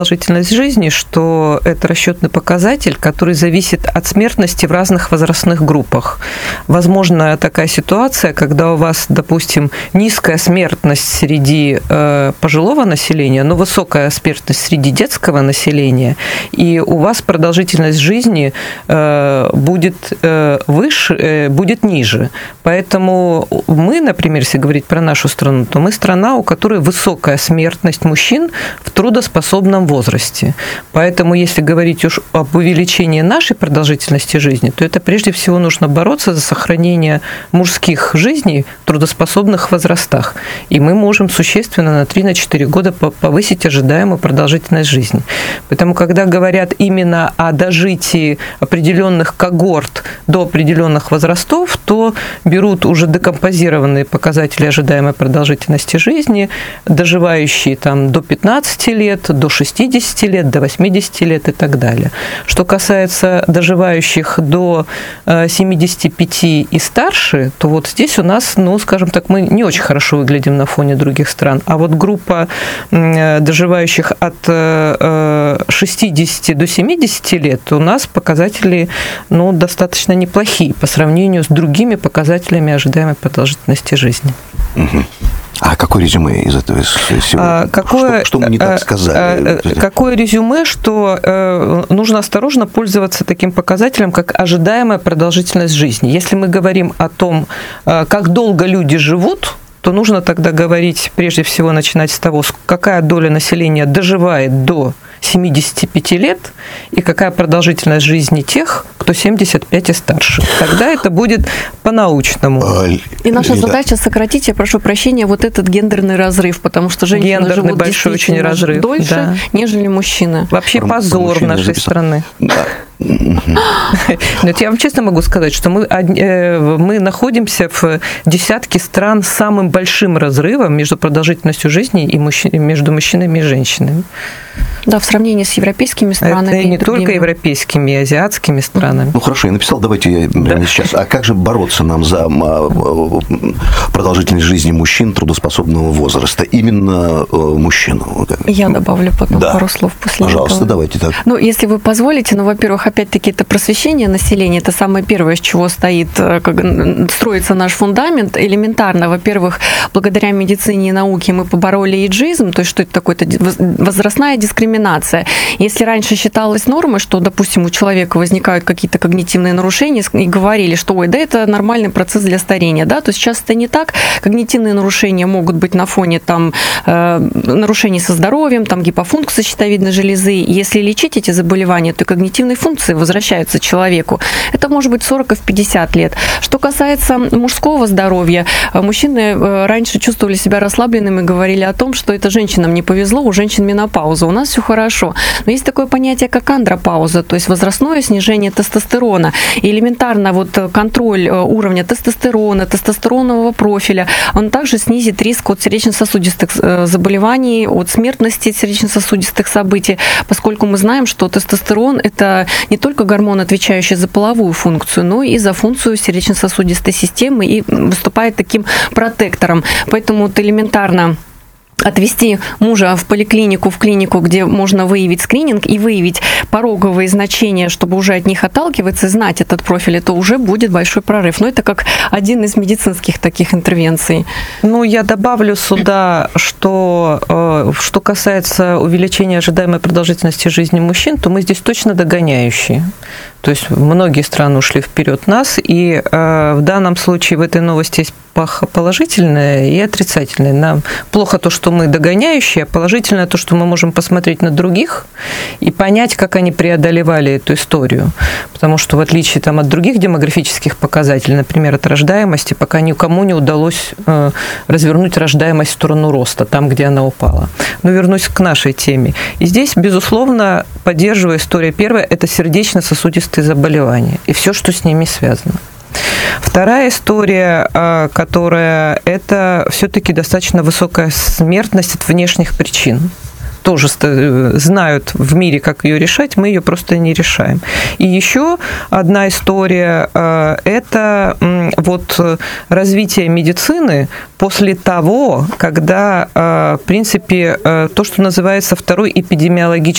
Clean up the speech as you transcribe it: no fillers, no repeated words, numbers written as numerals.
продолжительность жизни, что это расчетный показатель, который зависит от смертности в разных возрастных группах. Возможно, такая ситуация, когда у вас, допустим, низкая смертность среди пожилого населения, но высокая смертность среди детского населения, и у вас продолжительность жизни будет выше, будет ниже. Поэтому мы, например, если говорить про нашу страну, то мы страна, у которой высокая смертность мужчин в трудоспособном возрасте. Поэтому, если говорить уж об увеличении нашей продолжительности жизни, то это прежде всего нужно бороться за сохранение мужских жизней в трудоспособных возрастах. И мы можем существенно на 3-4 года повысить ожидаемую продолжительность жизни. Поэтому, когда говорят именно о дожитии определенных когорт до определенных возрастов, то берут уже декомпозированные показатели ожидаемой продолжительности жизни, доживающие там до 15 лет, до 60 лет, до 80 лет и так далее. Что касается доживающих до 75 и старше, то вот здесь у нас, ну, скажем так, мы не очень хорошо выглядим на фоне других стран. А вот группа доживающих от 60 до 70 лет у нас показатели, ну, достаточно неплохие по сравнению с другими показателями ожидаемой продолжительности жизни. А какое резюме из этого всего? Что мы не так сказали? Какое резюме, что нужно осторожно пользоваться таким показателем, как ожидаемая продолжительность жизни. Если мы говорим о том, как долго люди живут, то нужно тогда говорить, прежде всего, начинать с того, какая доля населения доживает до 75 лет и какая продолжительность жизни тех, кто 75 и старше. Тогда это будет по-научному. И наша задача сократить, я прошу прощения, вот этот гендерный разрыв, потому что женщины живут большой очень разрыв, дольше, да, нежели мужчины. Вообще позор нашей страны. Да. Я вам честно могу сказать, что мы находимся в десятке стран с самым большим разрывом между продолжительностью жизни и между мужчинами и женщинами. Да, в сравнении с европейскими странами. Это не только европейскими, и азиатскими странами. Ну хорошо, я написал, давайте я прямо сейчас. А как же бороться нам за продолжительность жизни мужчин трудоспособного возраста? Именно мужчин. Я добавлю потом пару слов после этого. Пожалуйста, давайте так. Ну, если вы позволите, во-первых, опять-таки, это просвещение населения, это самое первое, с чего строится наш фундамент. Элементарно, во-первых, благодаря медицине и науке мы побороли эйджизм, то есть что это такое? Это возрастная дискриминация. Если раньше считалось нормой, что, допустим, у человека возникают какие-то когнитивные нарушения, и говорили, что, ой, да, это нормальный процесс для старения, да, то сейчас это не так. Когнитивные нарушения могут быть на фоне там нарушений со здоровьем, там гипофункции щитовидной железы. Если лечить эти заболевания, то когнитивные функции возвращаются человеку. Это может быть 40 и в 50 лет. Что касается мужского здоровья, мужчины раньше чувствовали себя расслабленными и говорили о том, что это женщинам не повезло, у женщин менопауза, у нас все хорошо. Но есть такое понятие, как андропауза, то есть возрастное снижение тестостерона. И элементарно вот контроль уровня тестостерона, тестостеронового профиля, он также снизит риск от сердечно-сосудистых заболеваний, от смертности сердечно-сосудистых событий, поскольку мы знаем, что тестостерон – это не только гормон, отвечающий за половую функцию, но и за функцию сердечно-сосудистой системы и выступает таким протектором. Поэтому вот элементарно отвести мужа в поликлинику, в клинику, где можно выявить скрининг и выявить пороговые значения, чтобы уже от них отталкиваться и знать этот профиль, это уже будет большой прорыв. Но это как один из медицинских таких интервенций. Ну, я добавлю сюда, что касается увеличения ожидаемой продолжительности жизни мужчин, то мы здесь точно догоняющие. То есть многие страны ушли вперед нас, и в данном случае в этой новости есть положительное и отрицательное. Нам плохо то, что мы догоняющие, а положительное то, что мы можем посмотреть на других и понять, как они преодолевали эту историю. Потому что в отличие от других демографических показателей, например, от рождаемости, пока никому не удалось развернуть рождаемость в сторону роста, там, где она упала. Но вернусь к нашей теме. И здесь, безусловно, поддерживаю историю. Первая – это сердечно-сосудистые заболевания и все, что с ними связано. Вторая история, которая это все-таки достаточно высокая смертность от внешних причин. тоже знают в мире, как ее решать, мы ее просто не решаем. И еще одна история – это вот развитие медицины после того, когда, в принципе, то, что называется второй эпидемиологический